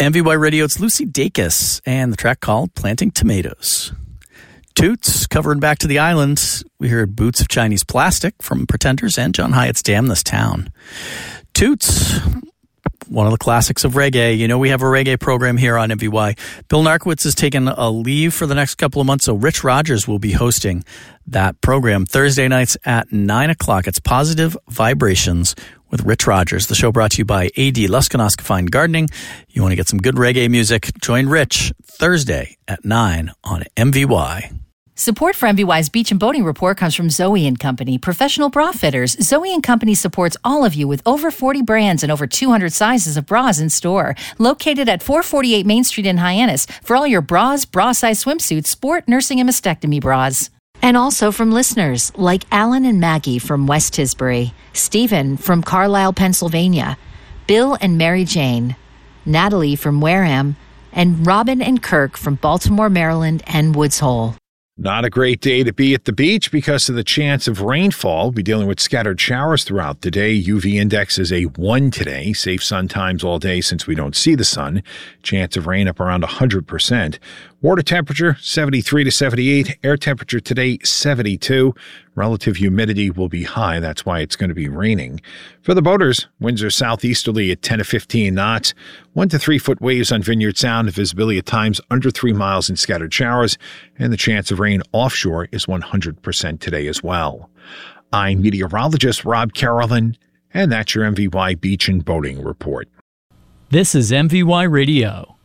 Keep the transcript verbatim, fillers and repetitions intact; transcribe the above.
M V Y Radio, it's Lucy Dacus, and the track called Planting Tomatoes. Toots, covering back to the island, we heard Boots of Chinese Plastic from Pretenders and John Hyatt's Damn This Town. Toots, one of the classics of reggae. You know, we have a reggae program here on M V Y. Bill Narkowitz has taken a leave for the next couple of months, so Rich Rogers will be hosting that program Thursday nights at nine o'clock. It's Positive Vibrations with Rich Rogers. The show brought to you by A D Luskanoska Fine Gardening. You want to get some good reggae music? Join Rich Thursday at nine on M V Y. Support for M V Y's Beach and Boating Report comes from Zoe and Company, professional bra fitters. Zoe and Company supports all of you with over forty brands and over two hundred sizes of bras in store. Located at four forty-eight Main Street in Hyannis for all your bras, bra-size swimsuits, sport, nursing, and mastectomy bras. And also from listeners like Alan and Maggie from West Tisbury, Stephen from Carlisle, Pennsylvania, Bill and Mary Jane, Natalie from Wareham, and Robin and Kirk from Baltimore, Maryland, and Woods Hole. Not a great day to be at the beach because of the chance of rainfall. We'll be dealing with scattered showers throughout the day. U V index is a one today. Safe sun times all day since we don't see the sun. Chance of rain up around one hundred percent. Water temperature seventy-three to seventy-eight. Air temperature today seventy-two. Relative humidity will be high. That's why it's going to be raining. For the boaters, winds are southeasterly at ten to fifteen knots. One to three foot waves on Vineyard Sound. Visibility at times under three miles in scattered showers. And the chance of rain offshore is one hundred percent today as well. I'm meteorologist Rob Carolyn, and that's your M V Y Beach and Boating Report. This is M V Y Radio.